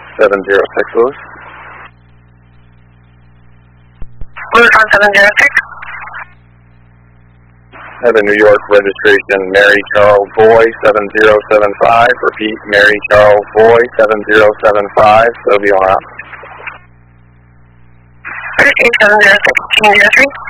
706 Lewis. Lewis on 706. Have a New York registration, Mary Charles Boy 7075. Repeat, Mary Charles Boy 7075. Sylvia on out. Registration 706, 203.